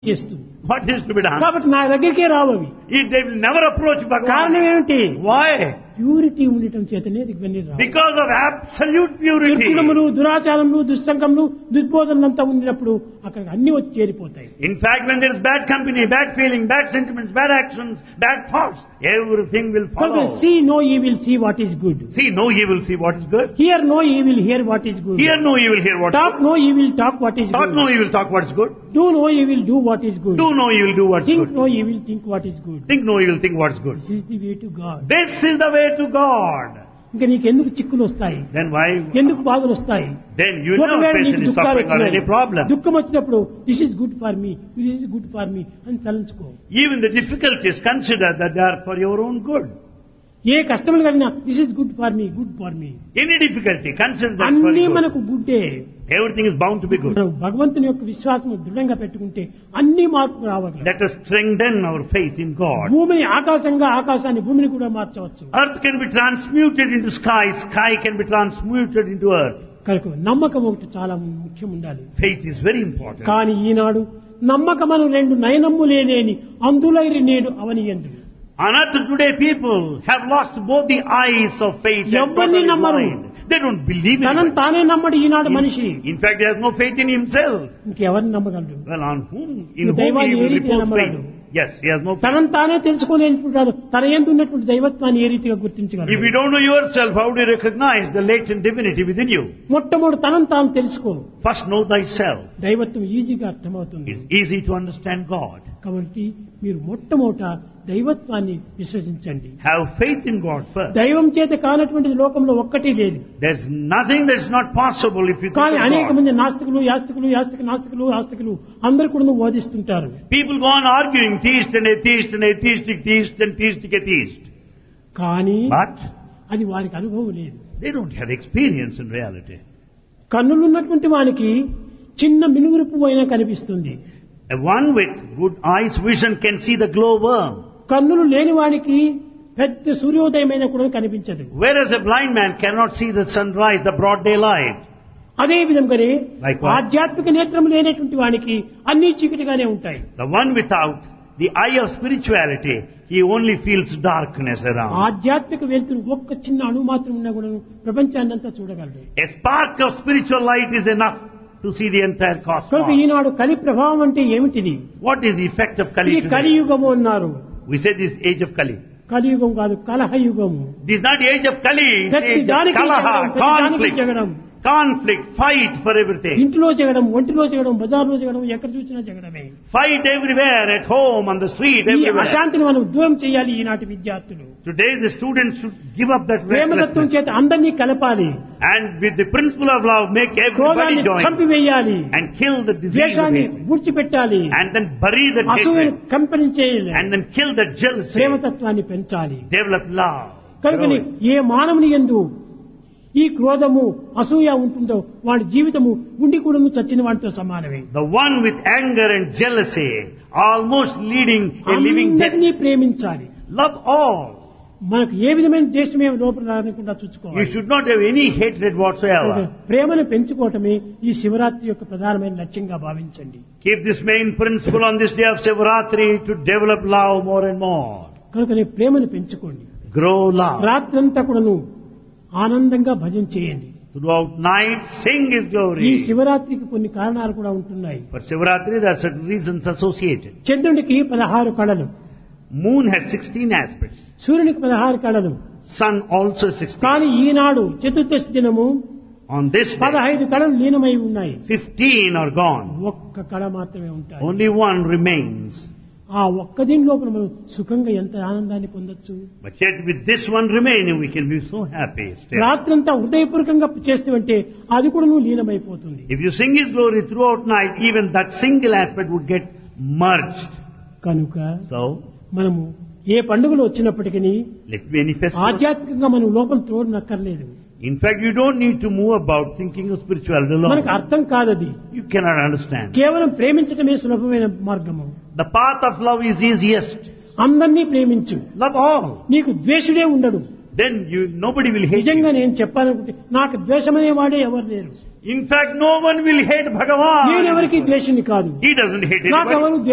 చేస్తుంది. What is to be done? కాబట్టి నా దగ్గరికే రావవి. They will never approach కారణం Bhagavan. ఏమిటి? Why? ప్యూరిటీ ఉండటం చేతనే ఇవన్నీ రావు. Because of absolute purity. దుర్గుణములు, దురాచారములు, దుస్సంగములు, దుర్బోధనలంతా ఉండినప్పుడు అక్కడ అన్ని వచ్చి చేరిపోతాయి. In fact, when there is bad company, bad feeling, bad sentiments, bad actions, bad thoughts, everything will follow. See no evil, see what is good. See no evil, see what is good. Hear no evil, hear what is good. Hear no evil, hear what is Talk good. no evil, talk what is Talk good. no evil, talk what is good. Do no evil, do what is good. Do no evil, do what is Think good. no evil, think what is good. Think no evil, think what is good. This is the way to God. This is the way to God. ఇంకా నీకు ఎందుకు చిక్కులు వస్తాయి? Then why? ఎందుకు బాధలు వస్తాయి? Then you never ఒకవేళ face నీకు any దుఃఖాలు suffering or వచ్చినాయి, any problem. దుఃఖం వచ్చినప్పుడు this is good for me, this is good for me అని తలంచుకో. Even the difficulties, consider that they are for your own good. ఏ కష్టములు కలిగినా this is good for me, good for me. Any difficulty, consider that for అన్నీ your good. మనకు గుడ్డే. Everything is bound to be good. మనం భగవంతుని యొక్క విశ్వాసం దృఢంగా పెట్టుకుంటే అన్ని మార్పులు రావాలి. Let us strengthen our faith in God. భూమిని ఆకాశంగా, ఆకాశాన్ని భూమిని కూడా మార్చవచ్చు. Earth can be transmuted into sky, sky can be transmuted into earth. కనుక నమ్మకం ఒకటి చాలా ముఖ్యం ఉండాలి. Faith is very important. కానీ ఈనాడు నమ్మకమను రెండు నయనమ్ములేని అందులైరి నేడు అవనియందుడు. On earth today people have lost both the eyes of faith and ఎవ్వరిని totally నమ్మరు. blind. They don't believe in తనను it. తానే నమ్మడు ఈనాడు మనిషి. In fact, he has no faith in himself. ఇంకెవరిని నమ్మగలడు? Well, on whom? In ఈ whom దైవాన్ని he A will రీతిగా repose నమ్మగలడు? faith? Yes, he has no faith. తనను తానే తెలుసుకోలేనుకుంటాడు. తన యందు ఉన్నటువంటి దైవత్వాన్ని ఏ రీతిగా If గుర్తించగలడు? you don't know yourself, how do you recognize the latent divinity within you? మొట్టమొదటి తనను తాను తెలుసుకో. First know thyself. దైవత్వం ఈజీగా అర్థమవుతుంది. It's easy to understand God. కాబట్టి మీరు మొట్టమొదట దైవత్వాన్ని విశ్వసించండి. Have faith in God first. దైవం చేత కానటువంటిది లోకంలో ఒక్కటి లేదు. There's nothing that's not possible if you కానీ think అనేక of God. మంది నాస్తికులు, ఆస్తికులు అందరు కూడా బోధిస్తుంటారు. People go on arguing theist and atheist and atheistic theist and theistic atheist. కానీ But అది వారికి అనుభవం లేదు. they don't have experience in reality. కన్నులున్నటువంటి వానికి చిన్న మినుగురు పువ్వు అయినా కనిపిస్తుంది. A one with good eyes vision can see the glowworm. కన్నులు లేని వానికి పెద్ద సూర్యోదయమైన కూడా కనిపించదు. Whereas a blind man cannot see the sunrise, the broad daylight. అదే విధంగానే Likewise. ఆధ్యాత్మిక నేత్రం లేనటువంటి వానికి అన్ని చీకటిగానే ఉంటాయి. The one without the eye of spirituality, he only feels darkness around. ఆధ్యాత్మిక వెలుతురు ఒక్క చిన్న అణు మాత్రం ఉన్నా కూడా ప్రపంచాన్ని అంతా చూడగలడు. A spark of spiritual light is enough to see the entire కనుక cosmos. ఈనాడు కలి ప్రభావం అంటే ఏమిటిది? What is the effect of Kali ఇది today? కలియుగము అన్నారు. We say this age of Kali. కలియుగం కాదు, కలహయుగము. This is not the age of Kali, it's the ప్రతి age of దానికి Kalaha, జగడం, ప్రతి దానికి conflict, Jagadam. conflict, fight for everything. ఇంట్లో జగడం, ఒంటిలో జగడం, బజార్లో జగడం, ఎక్కడ చూసినా జగడమే. Fight everywhere, at home, on the street, ఈ everywhere. అశాంతిని మనం దూరం చేయాలి ఈనాటి విద్యార్థులు. Today the students should give up that ప్రేమతత్వం restlessness చేత అందరినీ కలపాలి. and with the principle of love make everybody క్రోధాన్ని join చంపివేయాలి. and kill the disease of ద్వేషాన్ని hate విడిచిపెట్టాలి. and then bury the అసూయను hatred కంపనించేయాలి. and then kill the jealousy, ప్రేమతత్వాన్ని పెంచాలి. develop love. కనుకని ఏ మానవుని యందు ఈ క్రోధము, అసూయ ఉంటుందో వాడి జీవితము గుండి కూడా చచ్చిన వాడితో సమానమే. The one with anger and jealousy almost leading a living death. అందరినీ ప్రేమించాలి. Love all. మనకు ఏ విధమైన ద్వేషమే లోపల రాకుండా You చూసుకోవాలి. should not have any hatred whatsoever. ప్రేమను పెంచుకోవటమే ఈ శివరాత్రి యొక్క ప్రధానమైన లక్ష్యంగా భావించండి. Keep this main principle on this day of Shivaratri to develop love more and more. కనుకనే ప్రేమను పెంచుకోండి. Grow love. రాత్రంతా కూడాను ఆనందంగా భజన చేయండి. Throughout night, sing His ఈ glory. శివరాత్రికి కొన్ని కారణాలు కూడా ఉంటున్నాయి. For Shivaratri, there are certain reasons associated. చంద్రునికి 16 కళలు, Moon has 16 aspects. సూర్యునికి 16 కళలు. Sun also 16. కానీ ఈనాడు చతుర్దశి దినము On this day, 15 కళలు లీనమై ఉన్నాయి. 15 are gone. ఒక్క కళ మాత్రమే ఉంటాయి. Only one remains. ఆ ఒక్క దీని లోపల మనం సుఖంగా ఎంత ఆనందాన్ని పొందొచ్చు. But yet with this one remaining, we can be so happy still. రాత్రంతా హృదయపూర్వకంగా చేస్తుంటే అది కూడా నువ్వు లీనమైపోతుంది. If you sing His glory throughout night, even that single aspect would get merged. కనుక So, మనము ఏ పండుగలు వచ్చినప్పటికీ let me manifest. ఆధ్యాత్మికంగా మనం లోపల తోడనక్కర్లేదు. In fact, you don't need to move about thinking of spirituality alone. మనకు అర్థం కాదది. You cannot understand. కేవలం ప్రేమించడమే సులభమైన మార్గము. The path of love is easiest. అందరినీ ప్రేమించు. Love all. నీకు ద్వేషుడే ఉండడు. Then nobody will hate నిజంగా you. నేను చెప్పాలనుకుంటే నాకు ద్వేషమనే వాడే ఎవరు లేరు. In fact, no one will hate Bhagavan. నేనెవరికి ద్వేషుని కాదు. He doesn't hate నాకు anybody. ఎవరు